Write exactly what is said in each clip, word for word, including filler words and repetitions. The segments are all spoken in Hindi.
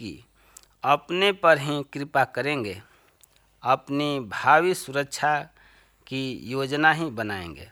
कि अपने पर ही कृपा करेंगे, अपनी भावी सुरक्षा की योजना ही बनाएंगे।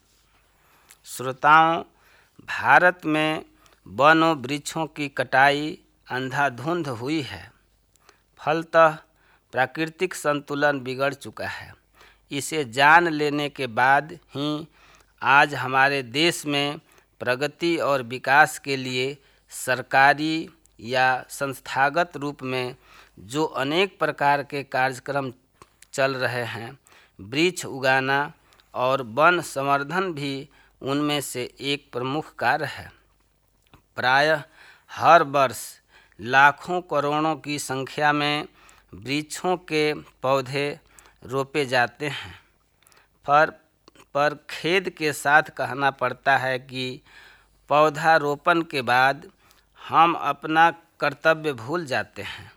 श्रोताओं, भारत में वनों वृक्षों की कटाई अंधाधुंध हुई है। फलतः प्राकृतिक संतुलन बिगड़ चुका है। इसे जान लेने के बाद ही आज हमारे देश में प्रगति और विकास के लिए सरकारी या संस्थागत रूप में जो अनेक प्रकार के कार्यक्रम चल रहे हैं, वृक्ष उगाना और वन संवर्धन भी उनमें से एक प्रमुख कार्य है। प्रायः हर वर्ष लाखों करोड़ों की संख्या में वृक्षों के पौधे रोपे जाते हैं, पर पर खेद के साथ कहना पड़ता है कि पौधारोपण के बाद हम अपना कर्तव्य भूल जाते हैं।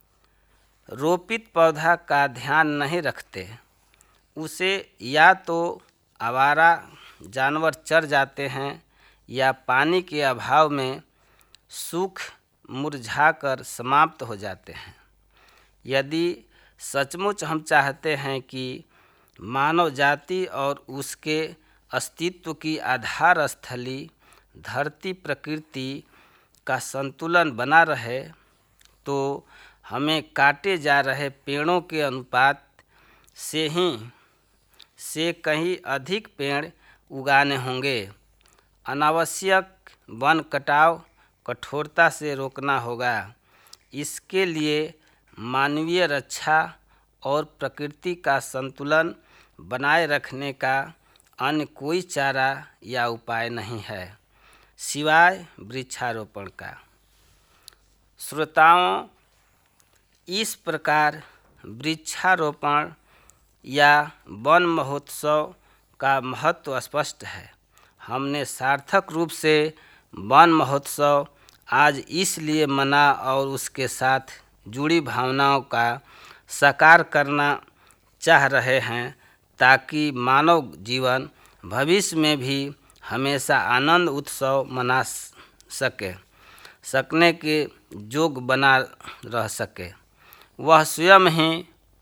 रोपित पौधा का ध्यान नहीं रखते, उसे या तो आवारा जानवर चर जाते हैं या पानी के अभाव में सूख मुरझाकर समाप्त हो जाते हैं। यदि सचमुच हम चाहते हैं कि मानव जाति और उसके अस्तित्व की आधार स्थली धरती प्रकृति का संतुलन बना रहे, तो हमें काटे जा रहे पेड़ों के अनुपात से ही से कहीं अधिक पेड़ उगाने होंगे। अनावश्यक वन कटाव कठोरता से रोकना होगा। इसके लिए मानवीय रक्षा और प्रकृति का संतुलन बनाए रखने का अन्य कोई चारा या उपाय नहीं है सिवाय वृक्षारोपण का। श्रोताओं, इस प्रकार वृक्षारोपण या वन महोत्सव का महत्व स्पष्ट है। हमने सार्थक रूप से वन महोत्सव आज इसलिए मना और उसके साथ जुड़ी भावनाओं का साकार करना चाह रहे हैं ताकि मानव जीवन भविष्य में भी हमेशा आनंद उत्सव मना सके सकने के जोग बना रह सके। वह स्वयं ही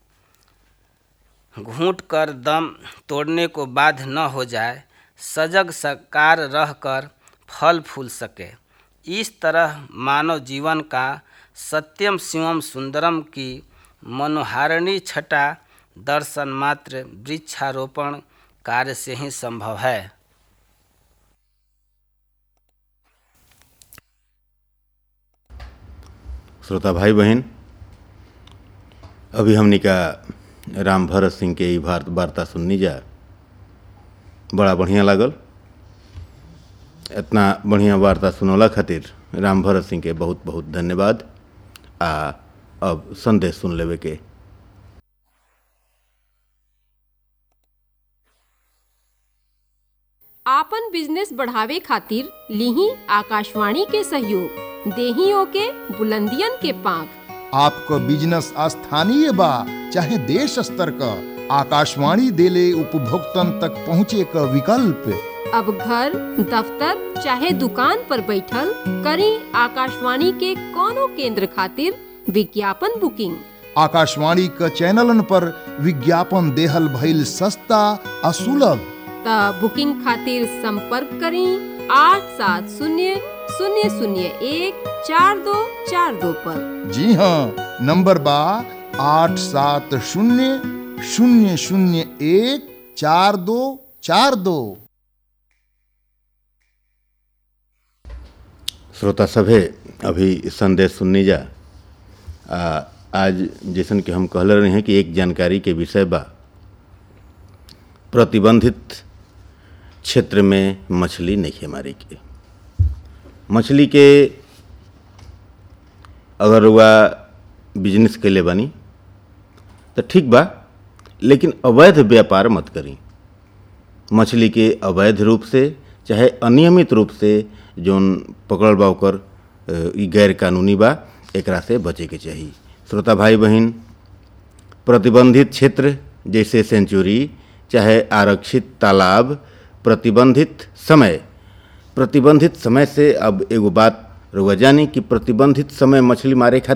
घूंट कर दम तोड़ने को बाध्य न हो जाए, सजग साकार रहकर फल फूल सके। इस तरह मानव जीवन का सत्यम शिवम सुंदरम की मनोहारिणी छटा दर्शन मात्र वृक्षारोपण कार्य से ही संभव है। श्रोता भाई बहन, अभी हमने का राम भरत सिंह के ई वार्ता सुननी जा, बड़ा बढ़िया लागल। इतना बढ़िया वार्ता सुनौला खातिर राम भरत सिंह के बहुत बहुत धन्यवाद। आ अब संदेश सुन लेवे के। आपन बिजनेस बढ़ावे खातिर लीही आकाशवाणी के सहयोग, देहियों के बुलंदियन के पांख। आपको बिजनेस स्थानीय बा चाहे देश स्तर का, आकाशवाणी देले उपभोक्तन तक पहुँचे का विकल्प। अब घर, दफ्तर चाहे दुकान पर बैठल करी आकाशवाणी के कोनो केंद्र खातिर विज्ञापन बुकिंग। आकाशवाणी का चैनलन पर विज्ञापन देहल भइल सस्ता और सुलभ। त बुकिंग खातिर संपर्क करी आठ सात शून्य शून्य शून्य एक चार दो चार दो पर। जी हाँ, नंबर बा आठ सात शून्य शून्य शून्य एक चार दो चार दो। श्रोता सभे अभी संदेश सुननी जा। आ, आज जैसन कि हम कहले रहे हैं कि एक जानकारी के विषय बा, प्रतिबंधित क्षेत्र में मछली नहीं मारे के। मछली के अगर वह बिजनेस के लिए बनी तो ठीक बा, लेकिन अवैध व्यापार मत करी। मछली के अवैध रूप से चाहे अनियमित रूप से जोन पकड़ बा ओकर ई गैर कानूनी बा, एकरा से बचे के चाहिए। श्रोता भाई बहन, प्रतिबंधित क्षेत्र जैसे सेंचुरी चाहे आरक्षित तालाब, प्रतिबंधित समय प्रतिबंधित समय से अब एगो बात रउआ जानी कि प्रतिबंधित समय मछली मारे खातिर